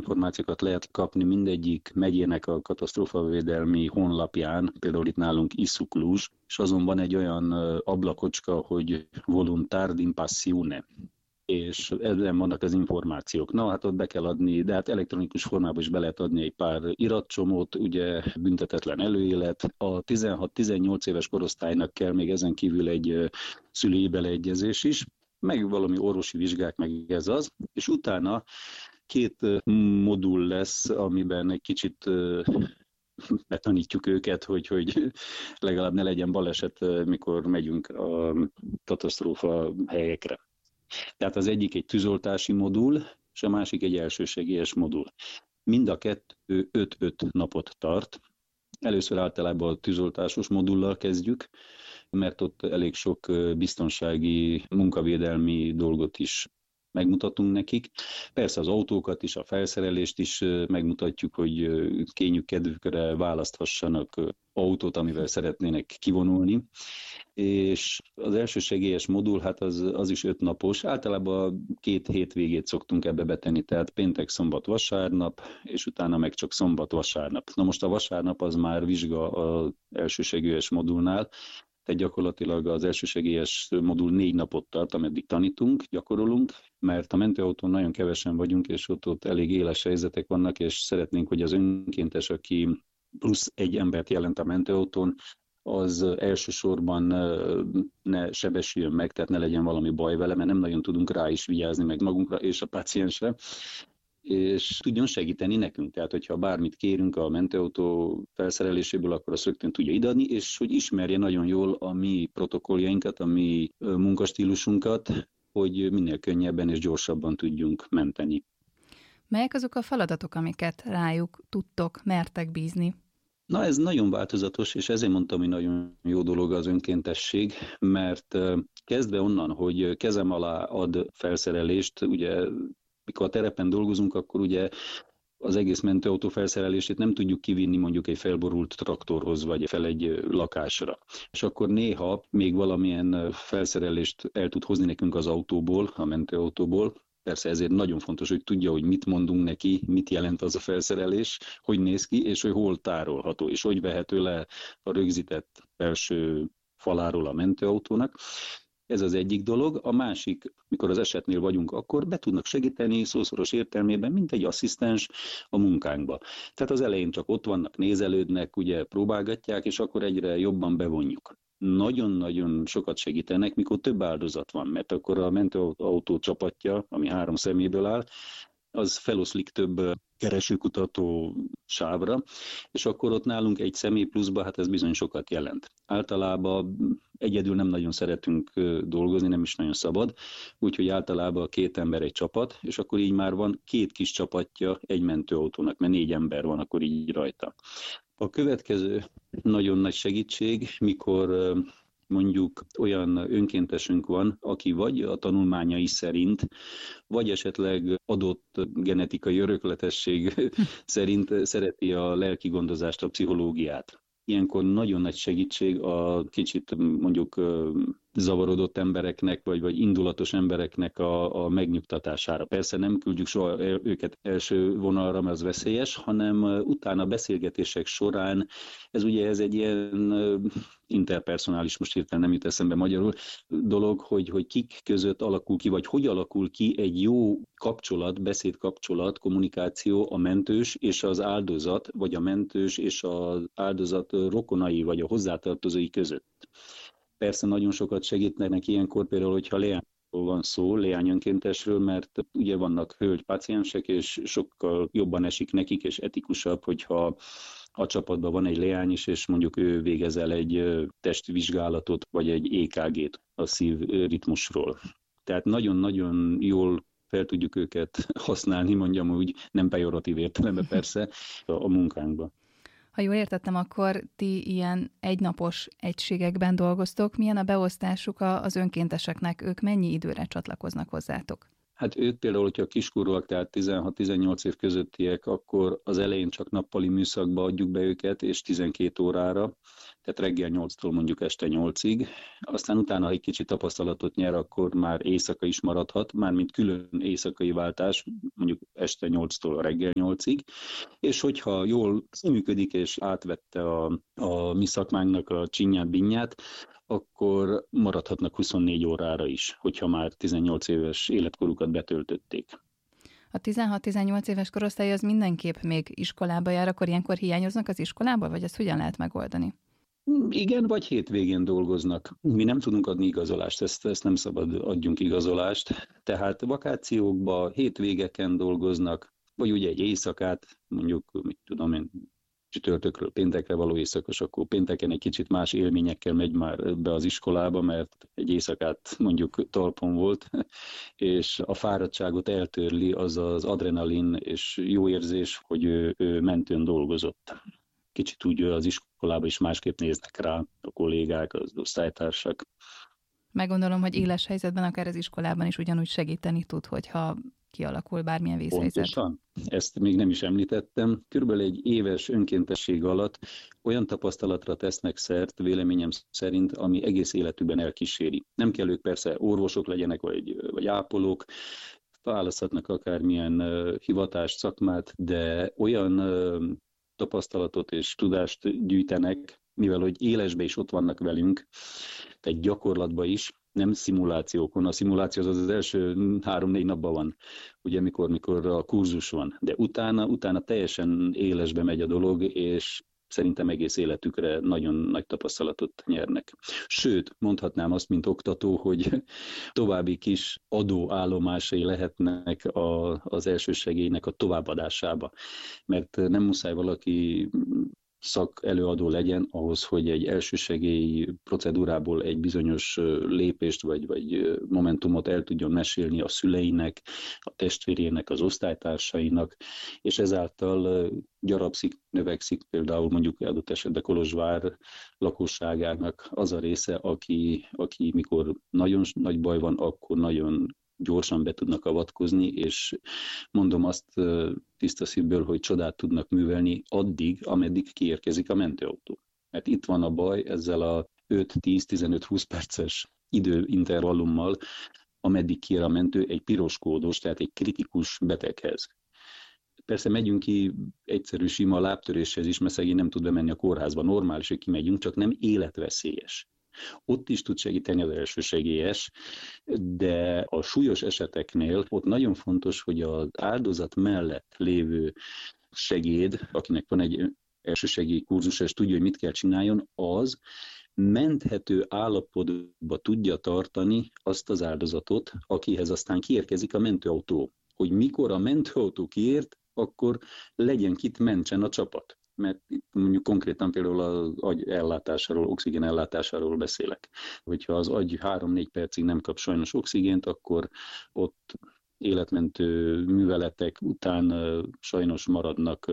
információkat lehet kapni mindegyik megyének a katasztrófavédelmi honlapján, például itt nálunk Isszu-Cluj, és azon van egy olyan ablakocska, hogy Voluntar d'Impassione, és ebben vannak az információk. Na, hát ott be kell adni, de hát elektronikus formában is be lehet adni egy pár iratcsomót, ugye büntetetlen előélet. A 16-18 éves korosztálynak kell még ezen kívül egy szülői beleegyezés is, meg valami orvosi vizsgák, meg ez az, és utána 2 modul lesz, amiben egy kicsit betanítjuk őket, hogy legalább ne legyen baleset, mikor megyünk a katasztrófa helyekre. Tehát az egyik egy tűzoltási modul, és a másik egy elsősegélyes modul. Mind a 2 5-5 napot tart. Először általában a tűzoltásos modullal kezdjük, mert ott elég sok biztonsági, munkavédelmi dolgot is megmutatunk nekik. Persze az autókat is, a felszerelést is megmutatjuk, hogy kényük kedvükre választhassanak autót, amivel szeretnének kivonulni. És az elsősegélyes modul, hát az is 5 napos. Általában 2 hétvégét szoktunk ebbe betenni, tehát péntek, szombat, vasárnap, és utána meg csak szombat, vasárnap. Na most a vasárnap az már vizsga az elsősegélyes modulnál, tehát gyakorlatilag az elsősegélyes modul 4 napot tart, ameddig tanítunk, gyakorolunk, mert a mentőautón nagyon kevesen vagyunk, és ott elég éles helyzetek vannak, és szeretnénk, hogy az önkéntes, aki plusz egy embert jelent a mentőautón, az elsősorban ne sebesüljön meg, tehát ne legyen valami baj vele, mert nem nagyon tudunk rá is vigyázni meg magunkra és a páciensre, és tudjon segíteni nekünk. Tehát, hogyha bármit kérünk a mentőautó felszereléséből, akkor azt rögtön tudja ideadni, és hogy ismerje nagyon jól a mi protokolljainkat, a mi munkastílusunkat, hogy minél könnyebben és gyorsabban tudjunk menteni. Melyek azok a feladatok, amiket rájuk tudtok, mertek bízni? Na, ez nagyon változatos, és ezért mondtam, hogy nagyon jó dolog az önkéntesség, mert kezdve onnan, hogy kezem alá ad felszerelést, ugye mikor a terepen dolgozunk, akkor ugye az egész mentőautó felszerelését nem tudjuk kivinni mondjuk egy felborult traktorhoz, vagy fel egy lakásra. És akkor néha még valamilyen felszerelést el tud hozni nekünk az autóból, a mentőautóból. Persze ezért nagyon fontos, hogy tudja, hogy mit mondunk neki, mit jelent az a felszerelés, hogy néz ki, és hogy hol tárolható, és hogy vehető le a rögzített belső faláról a mentőautónak. Ez az egyik dolog. A másik, mikor az esetnél vagyunk, akkor be tudnak segíteni szószoros értelmében, mint egy asszisztens a munkánkba. Tehát az elején csak ott vannak, nézelődnek, ugye próbálgatják, és akkor egyre jobban bevonjuk. Nagyon-nagyon sokat segítenek, mikor több áldozat van, mert akkor a mentőautó csapatja, ami 3 személyből áll, az feloszlik több keresőkutató sávra, és akkor ott nálunk egy személy pluszba, hát ez bizony sokat jelent. Általában egyedül nem nagyon szeretünk dolgozni, nem is nagyon szabad, úgyhogy általában 2 ember egy csapat, és akkor így már van 2 kis csapatja egy mentőautónak, mert 4 ember van akkor így rajta. A következő nagyon nagy segítség, mikor mondjuk olyan önkéntesünk van, aki vagy a tanulmányai szerint, vagy esetleg adott genetikai örökletesség szerint szereti a lelki gondozást, a pszichológiát. Ilyenkor nagyon nagy segítség a kicsit mondjuk zavarodott embereknek, vagy indulatos embereknek a megnyugtatására. Persze nem küldjük soha őket első vonalra, mert az veszélyes, hanem utána beszélgetések során, ez egy ilyen interpersonális, most hirtelen nem jut eszembe magyarul, dolog, hogy kik között alakul ki, vagy hogy alakul ki egy jó kapcsolat, beszédkapcsolat, kommunikáció a mentős és az áldozat, vagy a mentős és az áldozat rokonai, vagy a hozzátartozói között. Persze nagyon sokat segítenek ilyenkor, például, hogyha leányról van szó, leányönkéntesről, mert ugye vannak hölgy páciensek, és sokkal jobban esik nekik, és etikusabb, hogyha a csapatban van egy leány is, és mondjuk ő végez el egy testvizsgálatot, vagy egy EKG-t a szívritmusról. Tehát nagyon-nagyon jól fel tudjuk őket használni, mondjam úgy, nem pejoratív értelemben persze, a munkánkban. Ha jól értettem, akkor ti ilyen egynapos egységekben dolgoztok. Milyen a beosztásuk az önkénteseknek? Ők mennyi időre csatlakoznak hozzátok? Hát ők például, hogyha kiskorúak, tehát 16-18 év közöttiek, akkor az elején csak nappali műszakba adjuk be őket, és 12 órára. tehát reggel 8-tól mondjuk este 8-ig, aztán utána, ha egy kicsit tapasztalatot nyer, akkor már éjszaka is maradhat, mármint külön éjszakai váltás, mondjuk este 8-tól reggel 8-ig, és hogyha jól működik és átvette a mi szakmánknak a csinyát, binnyát, akkor maradhatnak 24 órára is, hogyha már 18 éves életkorukat betöltötték. A 16-18 éves korosztály az mindenképp még iskolába jár, akkor ilyenkor hiányoznak az iskolából, vagy ezt hogyan lehet megoldani? Igen, vagy hétvégén dolgoznak. Mi nem tudunk adni igazolást, ezt nem szabad adjunk igazolást. Tehát vakációkban, hétvégeken dolgoznak, vagy ugye egy éjszakát, mondjuk, mit tudom én, csütörtökről péntekre való éjszakos, akkor pénteken egy kicsit más élményekkel megy már be az iskolába, mert egy éjszakát mondjuk talpon volt, és a fáradtságot eltörli az az adrenalin és jó érzés, hogy ő mentőn dolgozott. Kicsit úgy az iskolában is másképp néznek rá a kollégák, az osztálytársak. Meggondolom, hogy éles helyzetben akár az iskolában is ugyanúgy segíteni tud, hogyha kialakul bármilyen vészhelyzet. Pontosan. Ezt még nem is említettem. Körülbelül egy éves önkéntesség alatt olyan tapasztalatra tesznek szert, véleményem szerint, ami egész életükben elkíséri. Nem kell ők persze orvosok legyenek, vagy ápolók, választhatnak akármilyen hivatást, szakmát, de olyan tapasztalatot és tudást gyűjtenek, mivel hogy élesbe is ott vannak velünk, tehát gyakorlatban is, nem szimulációkon. A szimuláció az első 3-4 napban van, ugye mikor a kurzus van, de utána teljesen élesbe megy a dolog, és szerintem egész életükre nagyon nagy tapasztalatot nyernek. Sőt, mondhatnám azt, mint oktató, hogy további kis adóállomásai lehetnek az elsősegélynek a továbbadásába. Mert nem muszáj valaki szakelőadó legyen ahhoz, hogy egy elsősegélyi procedúrából egy bizonyos lépést vagy momentumot el tudjon mesélni a szüleinek, a testvérének, az osztálytársainak, és ezáltal gyarapszik, növekszik például mondjuk adott esetben Kolozsvár lakosságának az a része, aki mikor nagyon nagy baj van, akkor nagyon gyorsan be tudnak avatkozni, és mondom azt tiszta szívből, hogy csodát tudnak művelni addig, ameddig kiérkezik a mentőautó. Mert itt van a baj ezzel a 5-10-15-20 perces időintervallummal, ameddig kiér a mentő egy piros kódos, tehát egy kritikus beteghez. Persze megyünk ki egyszerű sima lábtöréshez is, mert szegény nem tud bemenni a kórházba. Normális, hogy kimegyünk, csak nem életveszélyes. Ott is tud segíteni az elsősegélyes, de a súlyos eseteknél ott nagyon fontos, hogy az áldozat mellett lévő segéd, akinek van egy elsősegély kurzus, és tudja, hogy mit kell csináljon, az menthető állapotba tudja tartani azt az áldozatot, akihez aztán kiérkezik a mentőautó. Hogy mikor a mentőautó kiért, akkor legyen kit mentsen a csapat. Mert itt mondjuk konkrétan például az agy ellátásáról, oxigén ellátásáról beszélek. Hogyha az agy 3-4 percig nem kap sajnos oxigént, akkor ott életmentő műveletek után sajnos maradnak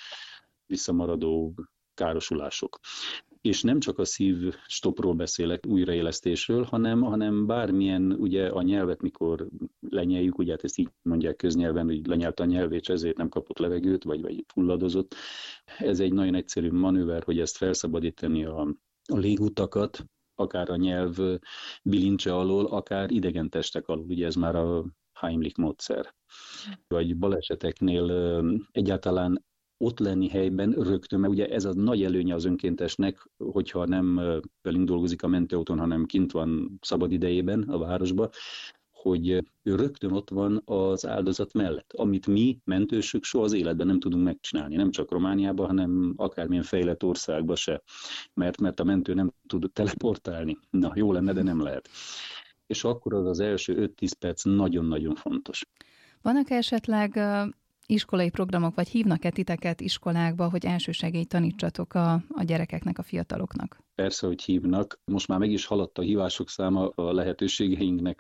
visszamaradó károsulások. És nem csak a szívstopról beszélek, újraélesztésről, hanem bármilyen, ugye a nyelvet, mikor lenyeljük, ugye hát ezt így mondják köznyelven, hogy lenyelte a nyelvét, és ezért nem kapott levegőt, vagy fulladozott. Ez egy nagyon egyszerű manőver, hogy ezt felszabadítani a légutakat, akár a nyelv bilincse alól, akár idegen testek alól, ugye ez már a Heimlich módszer. Vagy baleseteknél egyáltalán ott lenni helyben rögtön, mert ugye ez a nagy előnye az önkéntesnek, hogyha nem velünk dolgozik a mentőautón, hanem kint van szabad idejében a városba, hogy ő rögtön ott van az áldozat mellett, amit mi, mentősök soha az életben nem tudunk megcsinálni, nem csak Romániában, hanem akármilyen fejlett országban se, mert a mentő nem tud teleportálni. Na, jó lenne, de nem lehet. És akkor az első 5-10 perc nagyon-nagyon fontos. Vannak esetleg iskolai programok, vagy hívnak-e titeket iskolákba, hogy elsősegélyt tanítsatok a gyerekeknek, a fiataloknak? Persze, hogy hívnak. Most már meg is haladt a hívások száma, a lehetőségeinknek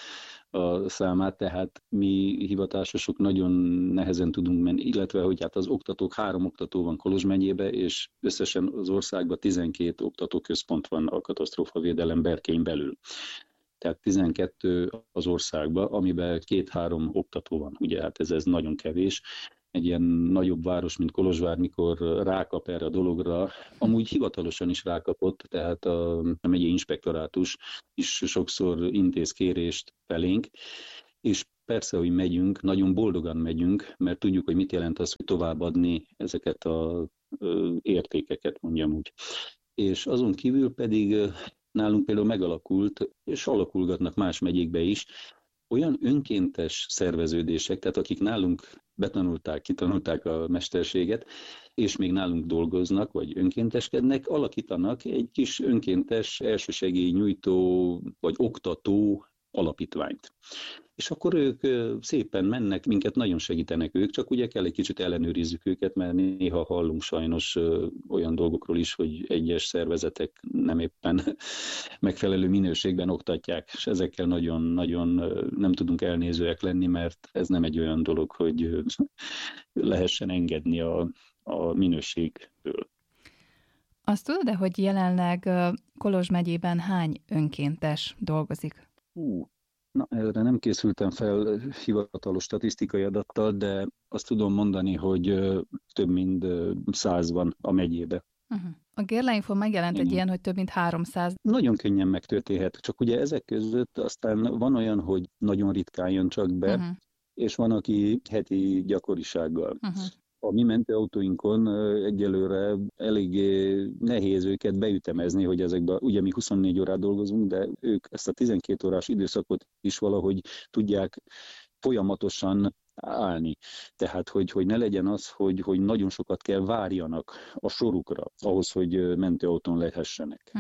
a számát, tehát mi hivatásosok nagyon nehezen tudunk menni, illetve hogy hát az oktatók, 3 oktató van Kolozs megyébe, és összesen az országban 12 oktatóközpont van a katasztrófavédelem berkein belül. Tehát 12 az országban, amiben 2-3 oktató van. Ugye hát ez nagyon kevés, egy ilyen nagyobb város, mint Kolozsvár, mikor rákap erre a dologra, amúgy hivatalosan is rákapott, tehát a megyei inspektorátus is sokszor intéz kérést felénk, és persze, hogy megyünk, nagyon boldogan megyünk, mert tudjuk, hogy mit jelent az, hogy továbbadni ezeket az értékeket, mondjam úgy. És azon kívül pedig nálunk például megalakult, és alakulgatnak más megyékbe is, olyan önkéntes szerveződések, tehát akik nálunk betanulták, kitanulták a mesterséget, és még nálunk dolgoznak, vagy önkénteskednek, alakítanak egy kis önkéntes elsősegélynyújtó, vagy oktató alapítványt. És akkor ők szépen mennek, minket nagyon segítenek ők, csak ugye kell egy kicsit ellenőrizzük őket, mert néha hallunk sajnos olyan dolgokról is, hogy egyes szervezetek nem éppen megfelelő minőségben oktatják, és ezekkel nagyon-nagyon nem tudunk elnézőek lenni, mert ez nem egy olyan dolog, hogy lehessen engedni a minőségből. Azt tudod-e, hogy jelenleg Kolozs megyében hány önkéntes dolgozik? Na, erre nem készültem fel hivatalos statisztikai adattal, de azt tudom mondani, hogy több mint 100 van a megyébe. A Gerleinfon megjelent egy ilyen, hogy több mint 300. Nagyon könnyen megtörténhet, csak ugye ezek között aztán van olyan, hogy nagyon ritkán jön csak be, és van, aki heti gyakorisággal. A mi mentőautóinkon egyelőre eléggé nehéz őket beütemezni, hogy ezekben, ugye mi 24 órát dolgozunk, de ők ezt a 12 órás időszakot is valahogy tudják folyamatosan állni. Tehát, hogy ne legyen az, hogy nagyon sokat kell várjanak a sorukra, ahhoz, hogy mentőautón lehessenek.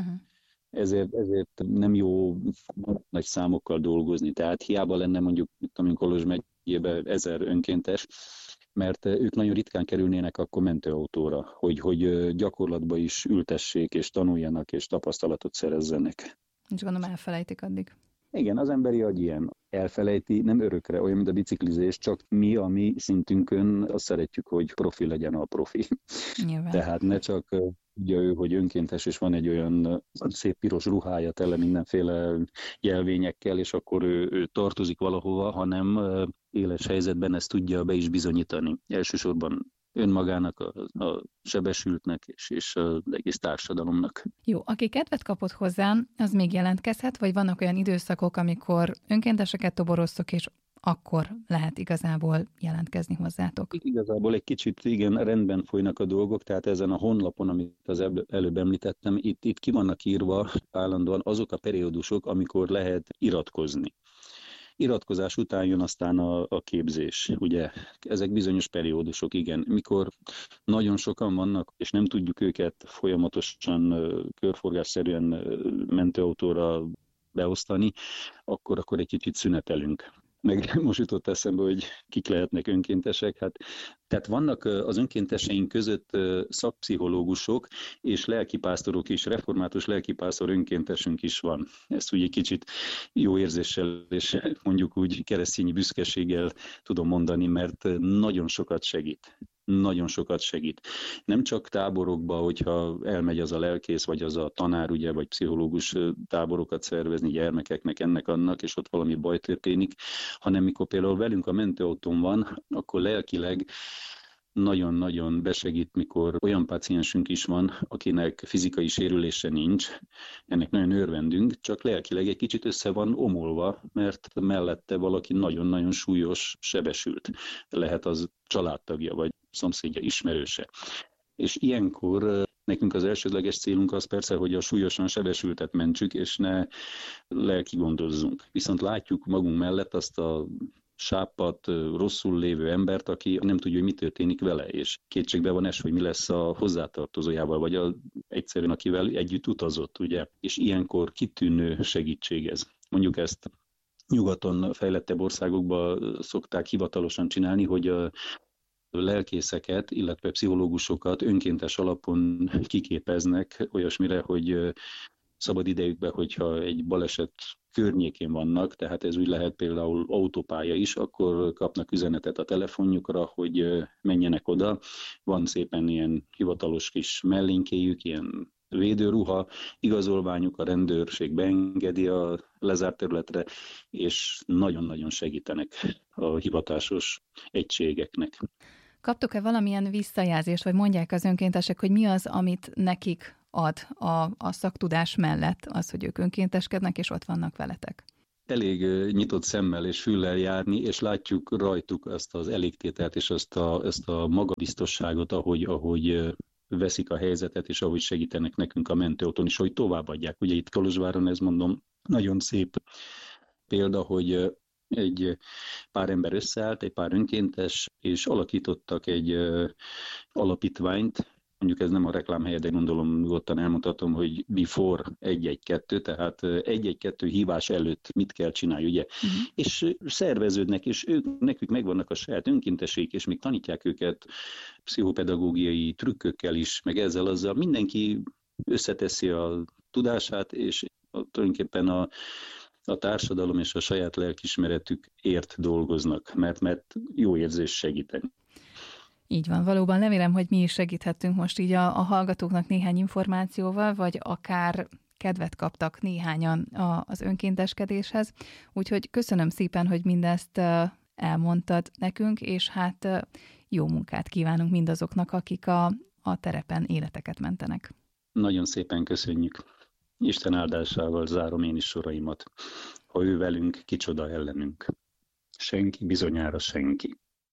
Ezért nem jó nagy számokkal dolgozni. Tehát hiába lenne mondjuk, Kolozs megyében 1000 önkéntes, mert ők nagyon ritkán kerülnének akkor mentőautóra, hogy gyakorlatba is ültessék, és tanuljanak, és tapasztalatot szerezzenek. És gondolom elfelejtik addig. Igen, az emberi agy ilyen. Elfelejti, nem örökre, olyan, mint a biciklizés, csak mi a mi szintünkön azt szeretjük, hogy profi legyen a profi. Nyilván. Tehát ne csak tudja ő, hogy önkéntes, és van egy olyan szép piros ruhája tele mindenféle jelvényekkel, és akkor ő tartozik valahova, hanem éles helyzetben ezt tudja be is bizonyítani. Elsősorban önmagának, a sebesültnek és az egész társadalomnak. Jó, aki kedvet kapott hozzám, az még jelentkezhet, vagy vannak olyan időszakok, amikor önkénteseket toboroztok, és akkor lehet igazából jelentkezni hozzátok? Igazából egy kicsit igen, rendben folynak a dolgok, tehát ezen a honlapon, amit az előbb említettem, itt ki vannak írva állandóan azok a periódusok, amikor lehet iratkozni. Iratkozás után jön aztán a képzés, ugye? Ezek bizonyos periódusok, igen. Mikor nagyon sokan vannak, és nem tudjuk őket folyamatosan körforgásszerűen mentőautóra beosztani, akkor egy kicsit szünetelünk. Meg most jutott eszembe, hogy kik lehetnek önkéntesek. Tehát vannak az önkénteseink között szakpszichológusok és lelkipásztorok is, református lelkipásztor önkéntesünk is van. Ezt úgy egy kicsit jó érzéssel és mondjuk úgy keresztényi büszkeséggel tudom mondani, mert nagyon sokat segít. Nagyon sokat segít. Nem csak táborokba, hogyha elmegy az a lelkész, vagy az a tanár, ugye, vagy pszichológus táborokat szervezni gyermekeknek, ennek-annak, és ott valami baj történik, hanem mikor például velünk a mentőautón van, akkor lelkileg nagyon-nagyon besegít, mikor olyan páciensünk is van, akinek fizikai sérülése nincs, ennek nagyon örvendünk, csak lelkileg egy kicsit össze van omolva, mert mellette valaki nagyon-nagyon súlyos sebesült. Lehet az családtagja, vagy szomszédja, ismerőse. És ilyenkor nekünk az elsődleges célunk az persze, hogy a súlyosan sebesültet mentsük, és ne lelkigondozzunk. Viszont látjuk magunk mellett azt a sápadt, rosszul lévő embert, aki nem tudja, hogy mi történik vele, és kétségbe van esve, hogy mi lesz a hozzátartozójával, vagy egyszerűen akivel együtt utazott, ugye. És ilyenkor kitűnő segítség ez. Mondjuk ezt nyugaton fejlettebb országokban szokták hivatalosan csinálni, hogy a lelkészeket, illetve pszichológusokat önkéntes alapon kiképeznek olyasmire, hogy szabad idejükben, hogyha egy baleset környékén vannak, tehát ez úgy lehet például autópálya is, akkor kapnak üzenetet a telefonjukra, hogy menjenek oda. Van szépen ilyen hivatalos kis mellénkéjük, ilyen védőruha, igazolványuk, a rendőrség beengedi a lezárt területre, és nagyon-nagyon segítenek a hivatásos egységeknek. Kaptok-e valamilyen visszajelzést, vagy mondják az önkéntesek, hogy mi az, amit nekik ad a szaktudás mellett az, hogy ők önkénteskednek, és ott vannak veletek? Elég nyitott szemmel és füllel járni, és látjuk rajtuk azt az elégtételt és ezt a magabiztosságot, ahogy veszik a helyzetet, és ahogy segítenek nekünk a mentőautón, és ahogy továbbadják. Ugye itt Kolozsváron, ez mondom, nagyon szép példa, hogy egy pár ember összeállt, egy pár önkéntes, és alakítottak egy alapítványt. Mondjuk ez nem a reklámhelye, de gondolom nyugodtan elmondhatom, hogy before 112, tehát 112 hívás előtt mit kell csinálni, ugye? És szerveződnek, és nekük megvannak a saját önkénteseik, és még tanítják őket pszichopedagógiai trükkökkel is, meg ezzel-azzal. Mindenki összeteszi a tudását, és tulajdonképpen a társadalom és a saját lelkiismeretükért dolgoznak, mert jó érzés segíteni. Így van, valóban remélem, hogy mi is segíthettünk most így a hallgatóknak néhány információval, vagy akár kedvet kaptak néhányan az önkénteskedéshez. Úgyhogy köszönöm szépen, hogy mindezt elmondtad nekünk, és hát jó munkát kívánunk mindazoknak, akik a terepen életeket mentenek. Nagyon szépen köszönjük. Isten áldásával zárom én is soraimat. Ha ő velünk, kicsoda ellenünk. Senki, bizonyára senki.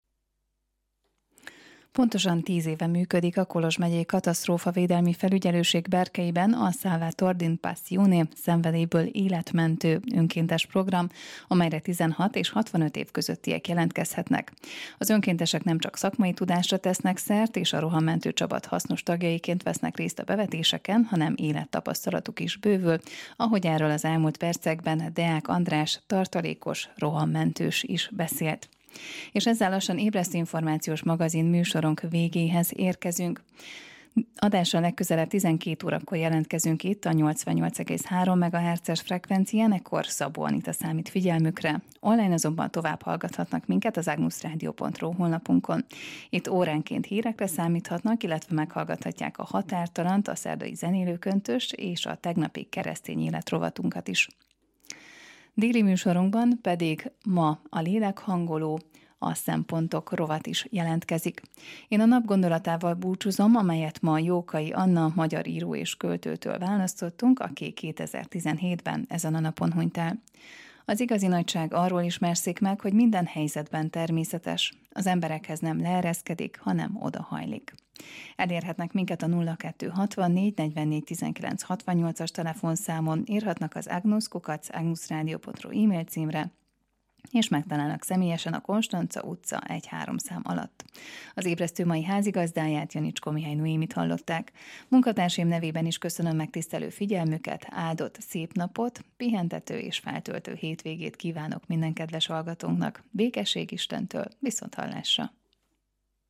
Pontosan 10 éve működik a Kolozs megyei katasztrófavédelmi felügyelőség berkeiben a Salvator din Passione szenvedélyből életmentő önkéntes program, amelyre 16 és 65 év közöttiek jelentkezhetnek. Az önkéntesek nem csak szakmai tudásra tesznek szert, és a rohammentő csapat hasznos tagjaiként vesznek részt a bevetéseken, hanem élettapasztalatuk is bővül, ahogy erről az elmúlt percekben Deák András, tartalékos rohammentős is beszélt. És ezzel lassan ébresztő információs magazin műsorunk végéhez érkezünk. Adásra legközelebb 12 órakor jelentkezünk itt a 88,3 MHz-es frekvencián, ekkor Szabó Anita számít figyelmükre. Online azonban tovább hallgathatnak minket az agnusradio.ru honlapunkon. Itt óránként hírekre számíthatnak, illetve meghallgathatják a Határtalant, a szerdai zenélőköntöst és a tegnapi keresztény életrovatunkat is. Déli műsorunkban pedig ma a lélekhangoló, a szempontok rovat is jelentkezik. Én a nap gondolatával búcsúzom, amelyet ma Jókai Anna, magyar író és költőtől választottunk, aki 2017-ben ezen a napon hunyt el. Az igazi nagyság arról ismerszik meg, hogy minden helyzetben természetes. Az emberekhez nem leereszkedik, hanem odahajlik. Elérhetnek minket a 0264 44 19 68-as telefonszámon, írhatnak az agnus@agnusradio.ru e-mail címre, és megtalálnak személyesen a Konstanca utca 1-3 szám alatt. Az ébresztő mai házigazdáját, Janicskó Mihály Noémit hallották. Munkatársaim nevében is köszönöm megtisztelő figyelmüket, áldott szép napot, pihentető és feltöltő hétvégét kívánok minden kedves hallgatónknak. Békesség Istentől, viszonthallásra!